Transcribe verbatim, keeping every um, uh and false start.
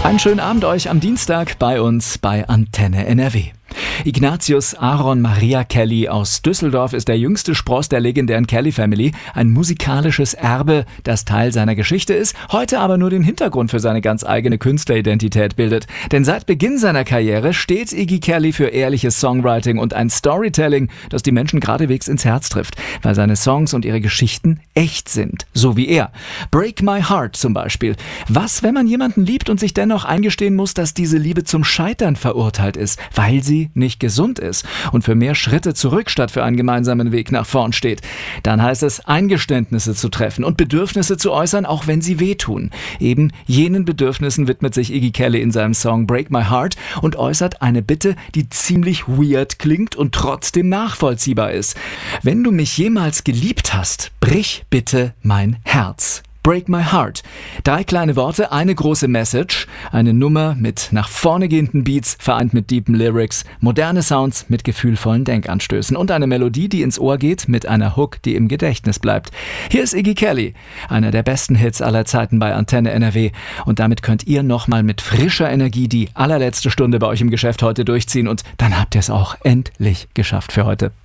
Einen schönen Abend euch am Dienstag bei uns bei Antenne N R W. Ignatius Aaron Maria Kelly aus Düsseldorf ist der jüngste Spross der legendären Kelly Family. Ein musikalisches Erbe, das Teil seiner Geschichte ist, heute aber nur den Hintergrund für seine ganz eigene Künstleridentität bildet. Denn seit Beginn seiner Karriere steht Iggy Kelly für ehrliches Songwriting und ein Storytelling, das die Menschen geradewegs ins Herz trifft, weil seine Songs und ihre Geschichten echt sind. So wie er. Break My Heart zum Beispiel. Was, wenn man jemanden liebt und sich dennoch eingestehen muss, dass diese Liebe zum Scheitern verurteilt ist, weil sie nicht gesund ist und für mehr Schritte zurück statt für einen gemeinsamen Weg nach vorn steht. Dann heißt es, Eingeständnisse zu treffen und Bedürfnisse zu äußern, auch wenn sie wehtun. Eben jenen Bedürfnissen widmet sich Iggy Kelly in seinem Song Break My Heart und äußert eine Bitte, die ziemlich weird klingt und trotzdem nachvollziehbar ist. Wenn du mich jemals geliebt hast, brich bitte mein Herz. Break My Heart. Drei kleine Worte, eine große Message, eine Nummer mit nach vorne gehenden Beats, vereint mit deepen Lyrics, moderne Sounds mit gefühlvollen Denkanstößen und eine Melodie, die ins Ohr geht, mit einer Hook, die im Gedächtnis bleibt. Hier ist Iggy Kelly, einer der besten Hits aller Zeiten bei Antenne N R W. Und damit könnt ihr nochmal mit frischer Energie die allerletzte Stunde bei euch im Geschäft heute durchziehen und dann habt ihr es auch endlich geschafft für heute.